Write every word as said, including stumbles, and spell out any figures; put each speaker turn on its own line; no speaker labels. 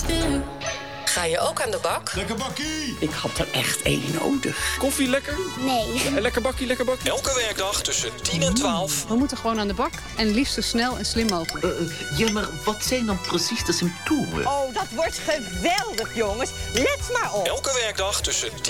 Ga je ook aan de bak?
Lekker bakkie!
Ik had er echt één nodig.
Koffie lekker?
Nee.
En lekker bakkie, lekker bakkie?
Elke werkdag tussen tien en twaalf.
We moeten gewoon aan de bak en liefst zo snel en slim mogelijk.
Uh, uh, ja, maar wat zijn dan precies de symptomen?
Oh, dat wordt geweldig, jongens. Let maar op.
Elke werkdag tussen